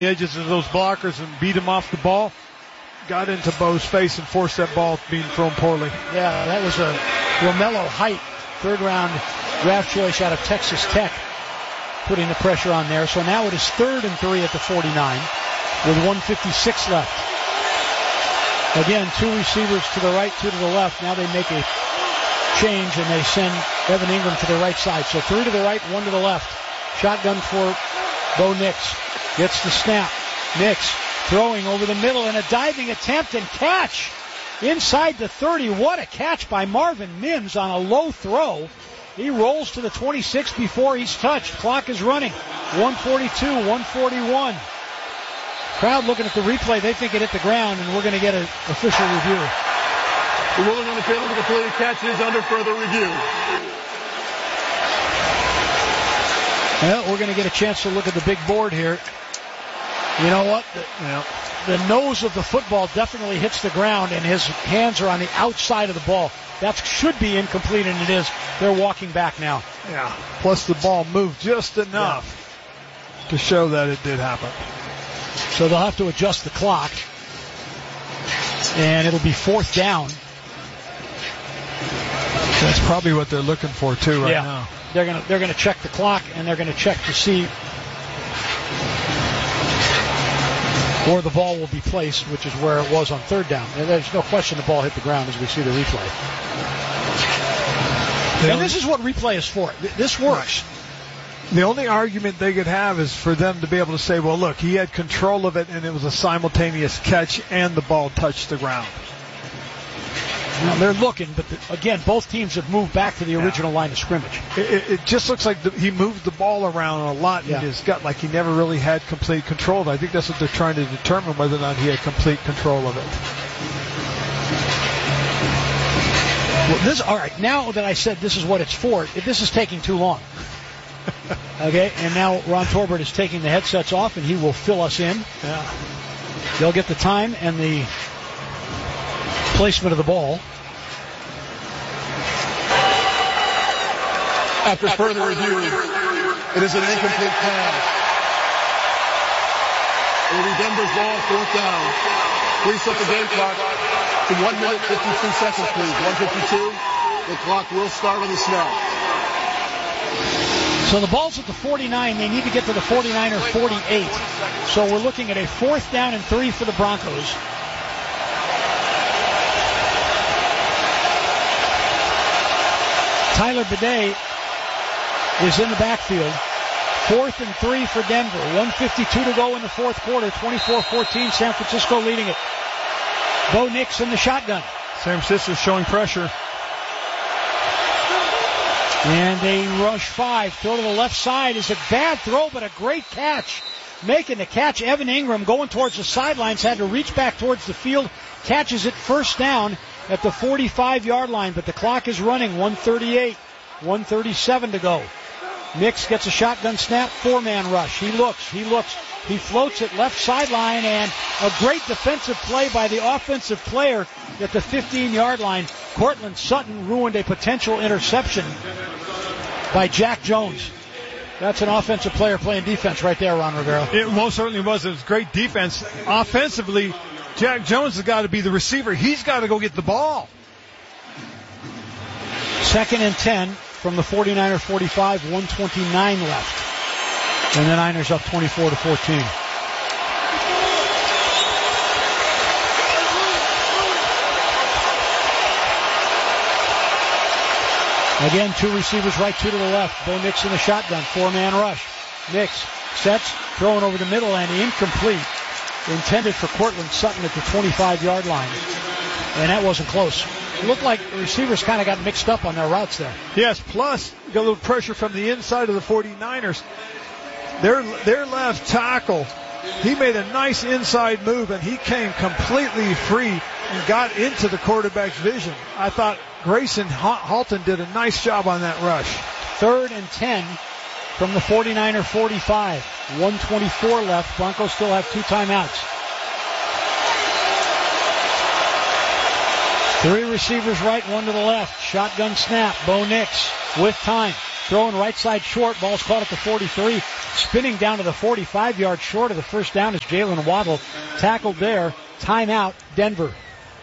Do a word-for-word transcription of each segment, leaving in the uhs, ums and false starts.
edges of those blockers and beat him off the ball. Got into Bo's face and forced that ball being thrown poorly. Yeah, that was a Romello Height, third round draft choice out of Texas Tech, putting the pressure on there. So now it is third and three at the forty-nine with one fifty-six left. Again, two receivers to the right, two to the left. Now they make a change and they send Evan Ingram to the right side. So three to the right, one to the left. Shotgun for Bo Nix. Gets the snap. Nix throwing over the middle and a diving attempt and catch inside the thirty. What a catch by Marvin Mims on a low throw. He rolls to the twenty-six before he's touched. Clock is running. one forty-two, one forty-one. Crowd looking at the replay. They think it hit the ground, and we're going to get an official review. The ruling on the field of the completed catch is under further review. Well, we're going to get a chance to look at the big board here. You know what? The, you know, the nose of the football definitely hits the ground, and his hands are on the outside of the ball. That should be incomplete, and it is. They're walking back now. Yeah. Plus the ball moved just enough yeah. to show that it did happen. So they'll have to adjust the clock, and it'll be fourth down. That's probably what they're looking for too right yeah. now. They're gonna they're gonna check the clock, and they're gonna check to see where the ball will be placed, which is where it was on third down. And there's no question the ball hit the ground as we see the replay. And this is what replay is for. This works. Right. The only argument they could have is for them to be able to say, well, look, he had control of it, and it was a simultaneous catch, and the ball touched the ground. Now, they're looking, but the, again, both teams have moved back to the original yeah. line of scrimmage. It, it, it just looks like the, he moved the ball around a lot yeah. in his gut, like he never really had complete control of it. I think that's what they're trying to determine, whether or not he had complete control of it. Well, this, all right, now that I said this is what it's for, this is taking too long. Okay, and now Ron Torbert is taking the headsets off, and he will fill us in. Yeah. They'll get the time and the placement of the ball. After further review, it is an incomplete pass. It will be Denver's ball, fourth down. Please set the game clock to one minute, fifty-two seconds, please. one fifty-two. The clock will start on the snap. So the ball's at the forty-nine. They need to get to the forty-nine or forty-eight. So we're looking at a fourth down and three for the Broncos. Tyler Bidet is in the backfield. Fourth and three for Denver. one fifty-two to go in the fourth quarter. twenty-four fourteen, San Francisco leading it. Bo Nix in the shotgun. San Francisco showing pressure. And they rush five. Throw to the left side is a bad throw, but a great catch. Making the catch, Evan Ingram going towards the sidelines, had to reach back towards the field. Catches it first down at the forty-five-yard line, but the clock is running. one thirty-eight, one thirty-seven to go. Nix gets a shotgun snap, four-man rush. He looks, he looks. He floats it left sideline, and a great defensive play by the offensive player at the fifteen-yard line. Cortland Sutton ruined a potential interception by Jack Jones. That's an offensive player playing defense right there, Ron Rivera. It most certainly was. It was great defense. Offensively, Jack Jones has got to be the receiver. He's got to go get the ball. Second and ten from the forty-niner forty-five, one twenty-nine left. And the Niners up twenty-four to fourteen. Again, two receivers right, two to the left. Bo Nix in the shotgun, four-man rush. Nix sets, throwing over the middle, and incomplete. Intended for Cortland Sutton at the twenty-five-yard line. And that wasn't close. It looked like the receivers kind of got mixed up on their routes there. Yes, plus got a little pressure from the inside of the forty-niners. Their, their left tackle, he made a nice inside move, and he came completely free and got into the quarterback's vision. I thought Grayson Halton did a nice job on that rush. Third and ten from the forty-niner forty-five. one twenty-four left. Broncos still have two timeouts. Three receivers right, one to the left. Shotgun snap. Bo Nix with time. Throwing right side short. Ball's caught at the forty-three. Spinning down to the forty-five yards short of the first down is Jalen Waddle. Tackled there. Timeout, Denver.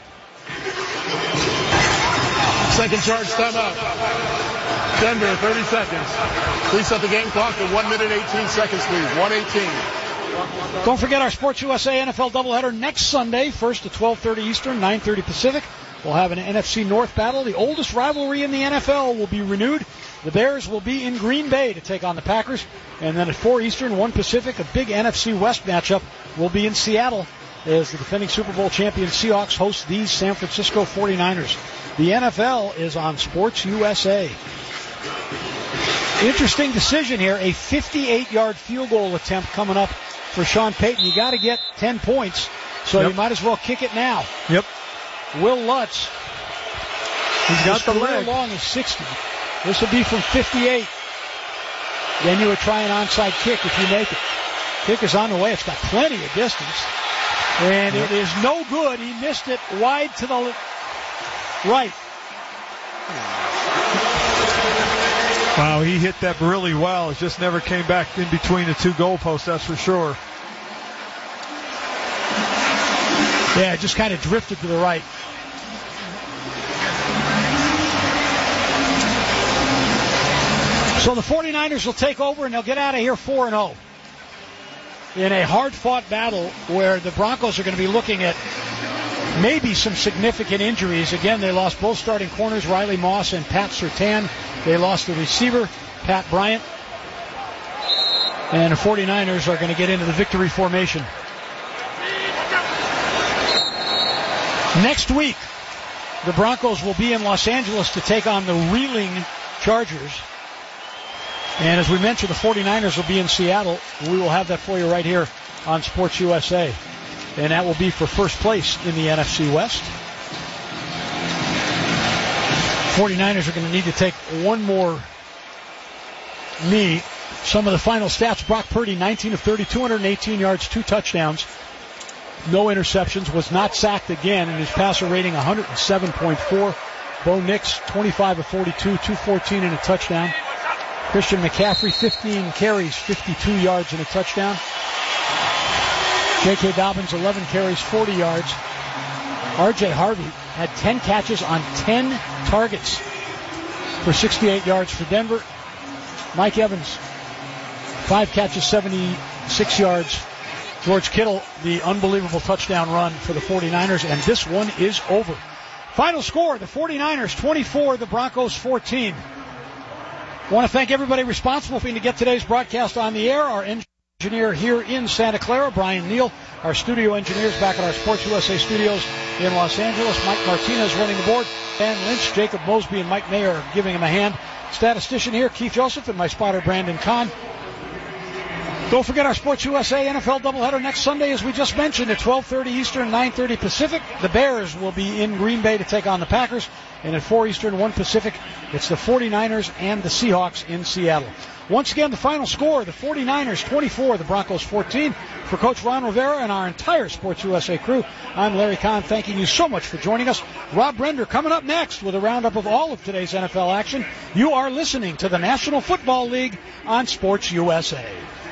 Second charge timeout. Denver, thirty seconds. Reset the game clock to one minute, eighteen seconds, please. one eighteen. Don't forget our Sports U S A N F L doubleheader next Sunday, first at twelve thirty Eastern, nine thirty Pacific. We'll have an N F C North battle. The oldest rivalry in the N F L will be renewed. The Bears will be in Green Bay to take on the Packers. And then at four Eastern, one Pacific, a big N F C West matchup will be in Seattle as the defending Super Bowl champion Seahawks host these San Francisco forty-niners. The N F L is on Sports U S A. Interesting decision here. A fifty-eight-yard field goal attempt coming up for Sean Payton. You got to get ten points, so yep. You might as well kick it now. Yep. Will Lutz. He's got the leg. leg. Long is sixty. This would be from fifty-eight. Then you would try an onside kick if you make it. Kick is on the way. It's got plenty of distance. And yep. It is no good. He missed it wide to the right. Wow, he hit that really well. It just never came back in between the two goalposts, that's for sure. Yeah, it just kind of drifted to the right. So the forty-niners will take over, and they'll get out of here four and oh. In a hard-fought battle where the Broncos are going to be looking at maybe some significant injuries. Again, they lost both starting corners, Riley Moss and Pat Surtain. They lost the receiver, Pat Bryant. And the forty-niners are going to get into the victory formation. Next week, the Broncos will be in Los Angeles to take on the reeling Chargers. And as we mentioned, the forty-niners will be in Seattle. We will have that for you right here on Sports U S A. And that will be for first place in the N F C West. forty-niners are going to need to take one more knee. Some of the final stats: Brock Purdy, nineteen of thirty, two hundred eighteen yards, two touchdowns, no interceptions, was not sacked again, and his passer rating one hundred seven point four. Bo Nix, twenty-five of forty-two, two fourteen and a touchdown. Christian McCaffrey, fifteen carries, fifty-two yards and a touchdown. J K. Dobbins, eleven carries, forty yards. R J Harvey had ten catches on ten targets for sixty-eight yards for Denver. Mike Evans, five catches, seventy-six yards. George Kittle, the unbelievable touchdown run for the forty-niners, and this one is over. Final score, the forty-niners twenty-four, the Broncos fourteen. I want to thank everybody responsible for to get today's broadcast on the air. Our engineer here in Santa Clara, Brian Neal. Our studio engineers back at our Sports U S A studios in Los Angeles. Mike Martinez running the board. Dan Lynch, Jacob Mosby, and Mike Mayer giving him a hand. Statistician here, Keith Joseph, and my spotter, Brandon Kahn. Don't forget our Sports U S A N F L doubleheader next Sunday, as we just mentioned, at twelve thirty Eastern, nine thirty Pacific. The Bears will be in Green Bay to take on the Packers. And at four Eastern, one Pacific, it's the forty-niners and the Seahawks in Seattle. Once again, the final score, the forty-niners twenty-four, the Broncos fourteen. For Coach Ron Rivera and our entire Sports U S A crew, I'm Larry Kahn, thanking you so much for joining us. Rob Brender coming up next with a roundup of all of today's N F L action. You are listening to the National Football League on Sports U S A.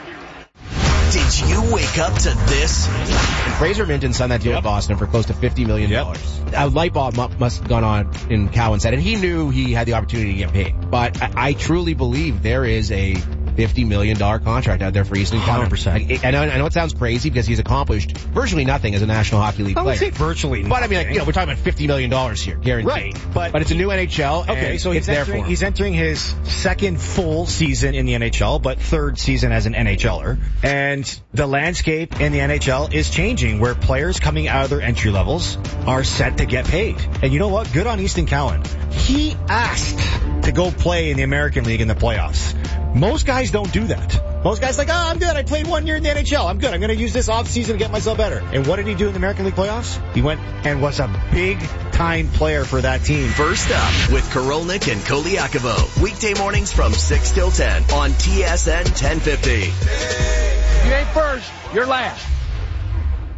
Did you wake up to this? Fraser Minton signed that deal yep. with Boston for close to fifty million dollars. Yep. A light bulb must have gone on in Cowan's head, and he knew he had the opportunity to get paid. But I, I truly believe there is a fifty million dollars contract out there for Easton Cowan. one hundred percent. I, I, know, I know it sounds crazy because he's accomplished virtually nothing as a National Hockey League I player. would say virtually nothing. But I mean, like, you know, we're talking about fifty million dollars here, guaranteed. Right. But, but it's a new N H L, okay, and so he's it's there entering, for him. He's entering his second full season in the N H L, but third season as an NHLer. And the landscape in the N H L is changing, where players coming out of their entry levels are set to get paid. And you know what? Good on Easton Cowan. He asked to go play in the American League in the playoffs. Most guys don't do that. Most guys are like, oh, I'm good. I played one year in the N H L. I'm good. I'm going to use this offseason to get myself better. And what did he do in the American League playoffs? He went and was a big-time player for that team. First up with Korolnik and Koliakovo. Weekday mornings from six till ten on T S N ten fifty. You ain't first, you're last.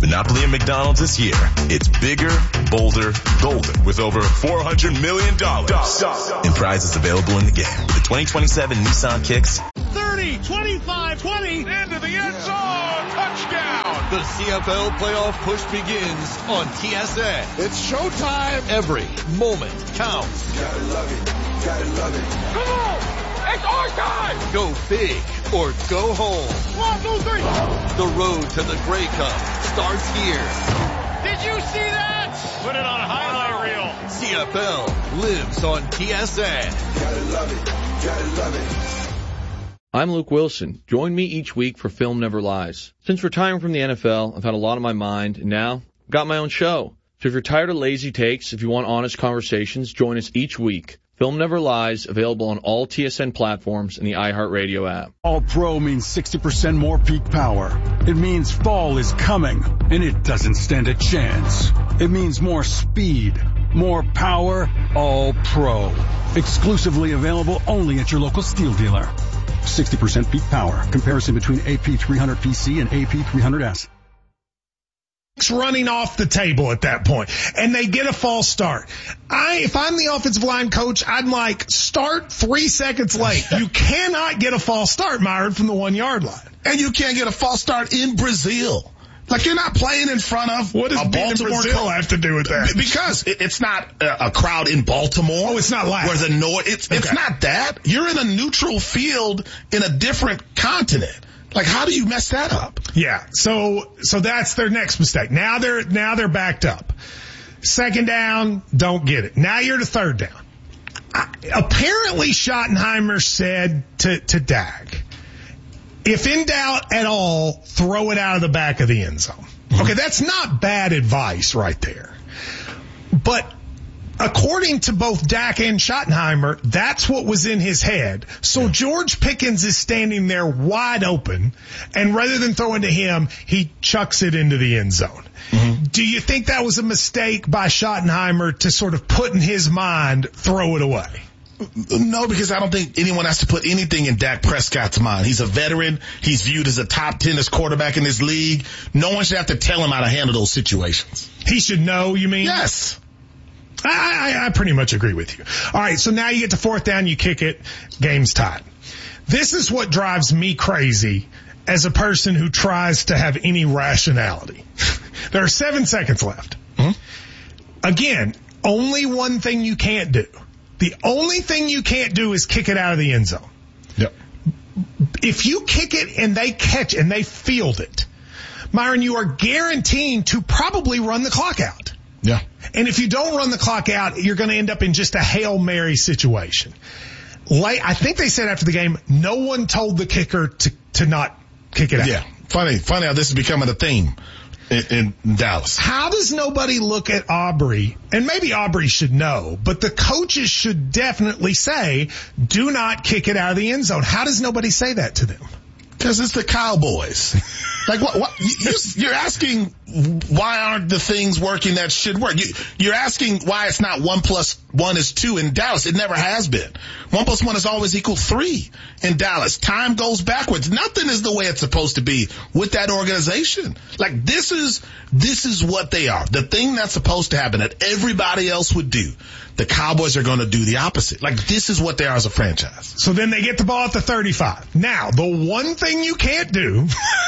Monopoly and McDonald's this year. It's bigger, bolder, golden with over four hundred million dollars in prizes available in the game. With the twenty twenty-seven Nissan Kicks. thirty, twenty-five, twenty, into the end zone, touchdown. The C F L playoff push begins on T S N. It's showtime. Every moment counts. Gotta love it, gotta love it. Come on! It's our time! Go big or go home. One, two, three. The road to the Grey Cup starts here. Did you see that? Put it on a highlight reel. C F L lives on T S N. Gotta love it, gotta love it. I'm Luke Wilson. Join me each week for Film Never Lies. Since retiring from the N F L, I've had a lot on my mind, and now I've got my own show. So if you're tired of lazy takes, if you want honest conversations, join us each week. Film Never Lies, available on all T S N platforms and the iHeartRadio app. All Pro means sixty percent more peak power. It means fall is coming, and it doesn't stand a chance. It means more speed, more power, All Pro. Exclusively available only at your local steel dealer. sixty percent peak power. Comparison between A P three hundred P C and A P three hundred S. Running off the table at that point, and they get a false start. I, if I'm the offensive line coach, I'm like, start three seconds late. You cannot get a false start, Myron, from the one yard line. And you can't get a false start in Brazil. Like, you're not playing in front of what does a Baltimore Brazil co- have to do with that? Because it's not a crowd in Baltimore. Oh, it's not loud. Where the noise, it's, okay. it's not that. You're in a neutral field in a different continent. Like, how do you mess that up? Yeah. So, so that's their next mistake. Now they're, now they're backed up. Second down, don't get it. Now you're to third down. I, apparently Schottenheimer said to, to Dak, if in doubt at all, throw it out of the back of the end zone. Okay. That's not bad advice right there. But according to both Dak and Schottenheimer, that's what was in his head. So George Pickens is standing there wide open, and rather than throwing to him, he chucks it into the end zone. Mm-hmm. Do you think that was a mistake by Schottenheimer to sort of put in his mind, throw it away? No, because I don't think anyone has to put anything in Dak Prescott's mind. He's a veteran. He's viewed as a top tennis quarterback in this league. No one should have to tell him how to handle those situations. He should know, you mean? Yes. I, I, I pretty much agree with you. All right, so now you get to fourth down, you kick it, game's tied. This is what drives me crazy as a person who tries to have any rationality. There are seven seconds left. Hmm? Again, only one thing you can't do. The only thing you can't do is kick it out of the end zone. Yep. If you kick it and they catch and they field it, Myron, you are guaranteeing to probably run the clock out. Yeah. And if you don't run the clock out, you're going to end up in just a Hail Mary situation. Like, I think they said after the game, no one told the kicker to, to not kick it out. Yeah. Funny, funny how this is becoming a theme in, in Dallas. How does nobody look at Aubrey? And maybe Aubrey should know, but the coaches should definitely say, do not kick it out of the end zone. How does nobody say that to them? Because it's the Cowboys. Like, what, what, you're asking why aren't the things working that should work? You, you're asking why it's not one plus one is two in Dallas. It never has been. One plus one is always equal three in Dallas. Time goes backwards. Nothing is the way it's supposed to be with that organization. Like, this is, this is what they are. The thing that's supposed to happen that everybody else would do. The Cowboys are going to do the opposite. Like, this is what they are as a franchise. So then they get the ball at the thirty-five. Now, the one thing you can't do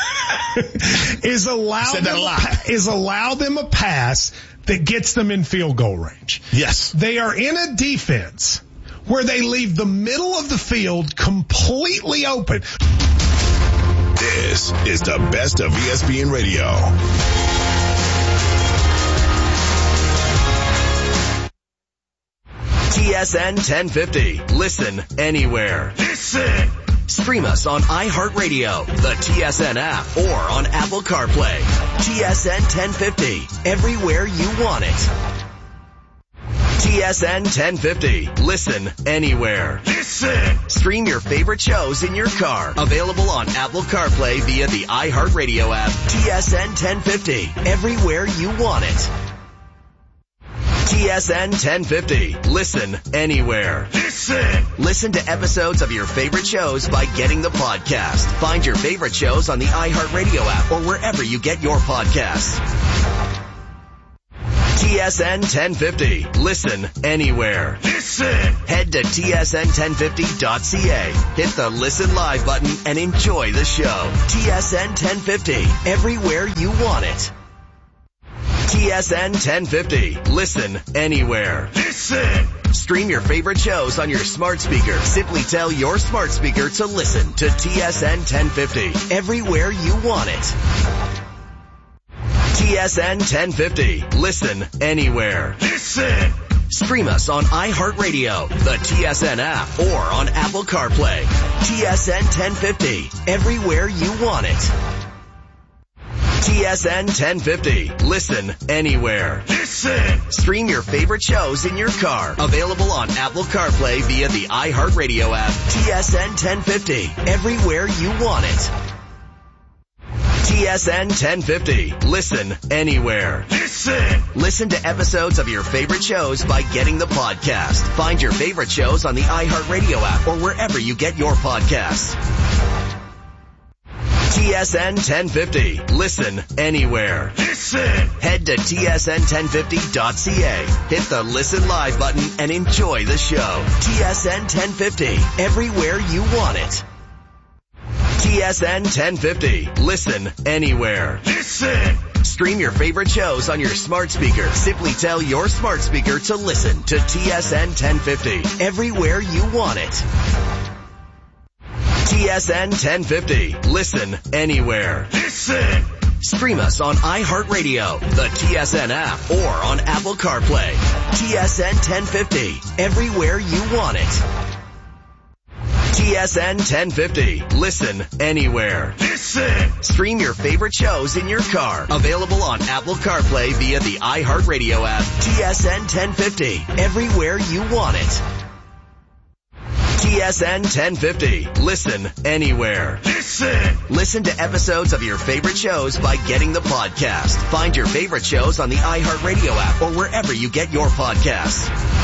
is allow them a, is allow them a pass that gets them in field goal range. Yes. They are in a defense where they leave the middle of the field completely open. This is the best of E S P N Radio. T S N ten fifty. Listen anywhere. Listen. Stream us on iHeartRadio, the T S N app, or on Apple CarPlay. T S N ten fifty. Everywhere you want it. T S N ten fifty. Listen anywhere. Listen. Stream your favorite shows in your car. Available on Apple CarPlay via the iHeartRadio app. T S N ten fifty. Everywhere you want it. T S N ten fifty. Listen anywhere. Listen. Listen to episodes of your favorite shows by getting the podcast. Find your favorite shows on the iHeartRadio app or wherever you get your podcasts. T S N ten fifty. Listen anywhere. Listen. Head to T S N ten fifty dot C A. Hit the Listen Live button and enjoy the show. T S N ten fifty. Everywhere you want it. T S N ten fifty. Listen anywhere. Listen. Stream your favorite shows on your smart speaker. Simply tell your smart speaker to listen to T S N ten fifty. Everywhere you want it. T S N ten fifty. Listen anywhere. Listen. Stream us on iHeartRadio, the T S N app, or on Apple CarPlay. T S N ten fifty. Everywhere you want it. T S N ten fifty. Listen anywhere. Listen. Stream your favorite shows in your car. Available on Apple CarPlay via the iHeartRadio app. T S N ten fifty. Everywhere you want it. T S N ten fifty. Listen anywhere. Listen. Listen to episodes of your favorite shows by getting the podcast. Find your favorite shows on the iHeartRadio app or wherever you get your podcasts. T S N ten fifty. Listen anywhere. Listen. Head to T S N ten fifty dot C A. Hit the Listen Live button and enjoy the show. T S N ten fifty. Everywhere you want it. T S N ten fifty. Listen anywhere. Listen. Stream your favorite shows on your smart speaker. Simply tell your smart speaker to listen to T S N ten fifty. Everywhere you want it. T S N ten fifty. Listen anywhere. Listen. Stream us on iHeartRadio, the T S N app, or on Apple CarPlay. T S N ten fifty. Everywhere you want it. T S N ten fifty. Listen anywhere. Listen. Stream your favorite shows in your car. Available on Apple CarPlay via the iHeartRadio app. T S N ten fifty. Everywhere you want it. T S N ten fifty. Listen anywhere. Listen. Listen to episodes of your favorite shows by getting the podcast. Find your favorite shows on the iHeartRadio app or wherever you get your podcasts.